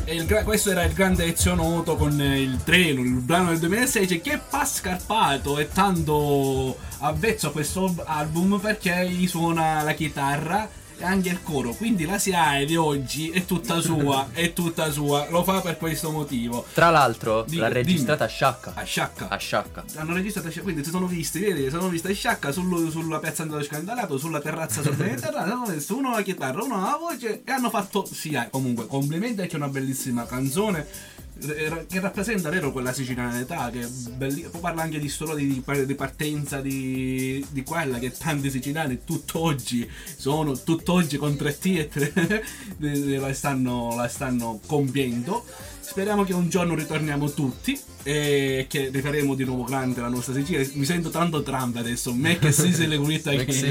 questo era il grande Ezio Noto con il treno, il brano del 2016, che Pascarpato è tanto avvezzo a questo album perché gli suona la chitarra e anche il coro, quindi la SIAE di oggi è tutta sua, lo fa per questo motivo. Tra l'altro l'ha registrata a Sciacca. A Sciacca. A Sciacca. Hanno registrato a Sciacca, quindi si sono visti, vedi, sono visti a Sciacca sulla piazza dello Scandalato, sulla terrazza sul Mediterraneo, hanno messo uno la chitarra, uno la voce e hanno fatto SIAE. Comunque, complimenti, anche una bellissima canzone che rappresenta vero quella sicilianità, che poi parla anche di storia di partenza di quella che tanti siciliani tutt'oggi con 3T e 3 la stanno compiendo. Speriamo che un giorno ritorniamo tutti e che rifaremo di nuovo grande la nostra Sicilia. Mi sento tanto Trump adesso, me che si se le guida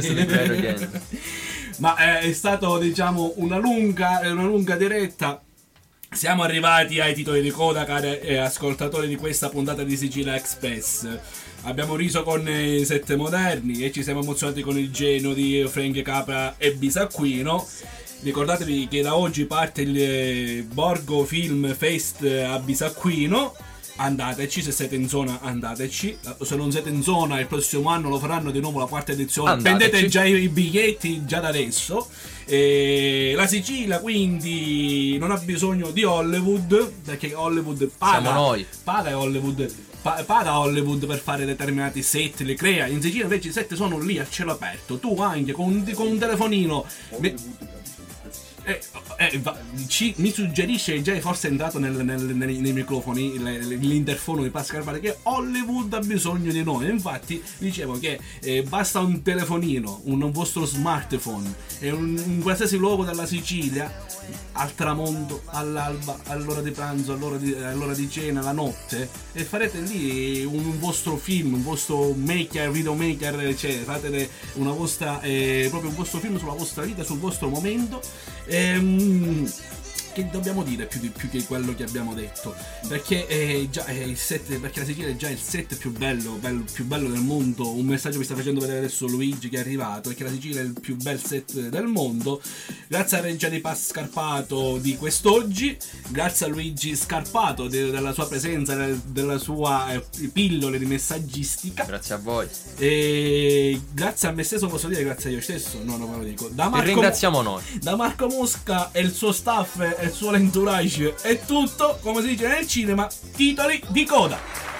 ma è stato, diciamo, una lunga diretta. Siamo arrivati ai titoli di coda, cari ascoltatori di questa puntata di Sicilia Express. Abbiamo riso con i Sette Moderni e ci siamo emozionati con il Geno di Frank Capra e Bisacquino. Ricordatevi che da oggi parte il Borgo Film Fest a Bisacquino. Andateci, se siete in zona andateci, se non siete in zona il prossimo anno lo faranno di nuovo la quarta edizione, andateci. Prendete già i biglietti già da adesso. La Sicilia quindi non ha bisogno di Hollywood, perché Hollywood paga, siamo noi. paga Hollywood per fare determinati set, li crea. In Sicilia invece i set sono lì a cielo aperto, tu anche con un telefonino mi suggerisce, già forse è entrato nei microfoni l'interfono di Pascal, che Hollywood ha bisogno di noi. Infatti dicevo che basta un telefonino, un vostro smartphone e in qualsiasi luogo della Sicilia, al tramonto, all'alba, all'ora di pranzo, all'ora di cena, la notte, e farete lì un vostro film, un vostro videomaker, cioè fate una vostra proprio un vostro film sulla vostra vita, sul vostro momento. Che dobbiamo dire più che quello che abbiamo detto, perché il set, perché la Sicilia è già il set più bello del mondo. Un messaggio mi sta facendo vedere adesso Luigi, che è arrivato, perché la Sicilia è il più bel set del mondo. Grazie a Regia di Pascarpato di quest'oggi, grazie a Luigi Scarpato della sua presenza, della sua pillole di messaggistica. Grazie a voi. E grazie a me stesso, posso dire grazie a io stesso? No, non me lo dico. Ringraziamo noi. Da Marco Mosca e il suo staff e il suo entourage è tutto, come si dice nel cinema, titoli di coda.